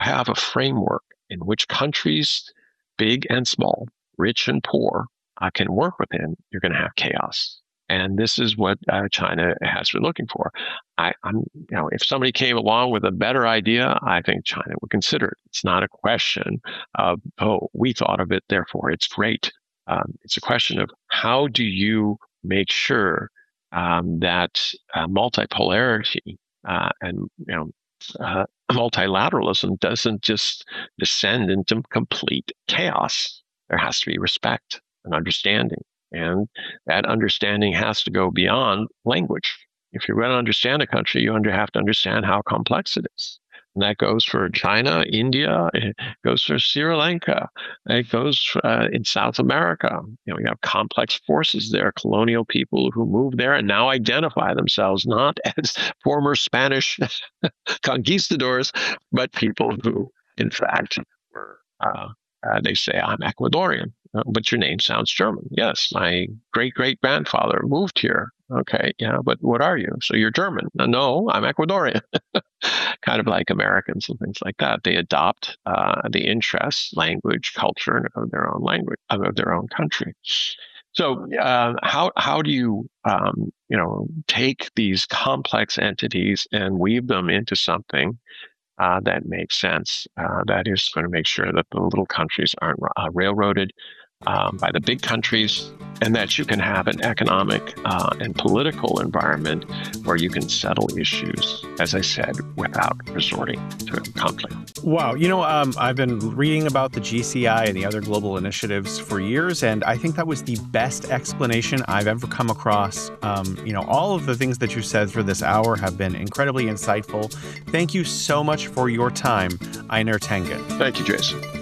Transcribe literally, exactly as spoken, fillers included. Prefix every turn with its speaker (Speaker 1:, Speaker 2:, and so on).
Speaker 1: have a framework in which countries, big and small, rich and poor, uh, can work within, you're going to have chaos. And this is what uh, China has been looking for. I, I'm, you know, if somebody came along with a better idea, I think China would consider it. It's not a question of, oh, we thought of it, therefore it's great. Um, it's a question of how do you make sure um, that uh, multipolarity uh, and you know uh, multilateralism doesn't just descend into complete chaos. There has to be respect and understanding. And that understanding has to go beyond language. If you're going to understand a country, you have to understand how complex it is. And that goes for China, India, it goes for Sri Lanka, it goes uh, in South America. You know, you have complex forces there, colonial people who moved there and now identify themselves not as former Spanish conquistadors, but people who, in fact, were, uh, uh, they say, I'm Ecuadorian. Uh, but your name sounds German. Yes, my great great grandfather moved here. Okay, yeah, but what are you? So you're German? No, I'm Ecuadorian. Kind of like Americans and things like that. They adopt uh, the interests, language, culture of their own language, of their own country. So uh, how how do you um, you know take these complex entities and weave them into something uh, that makes sense? Uh, that is going to make sure that the little countries aren't uh, railroaded Um, by the big countries, and that you can have an economic uh, and political environment where you can settle issues, as I said, without resorting to conflict.
Speaker 2: Wow. You know, um, I've been reading about the G C I and the other global initiatives for years, and I think that was the best explanation I've ever come across. Um, you know, all of the things that you said for this hour have been incredibly insightful. Thank you so much for your time, Einar Tengen.
Speaker 1: Thank you, Jason.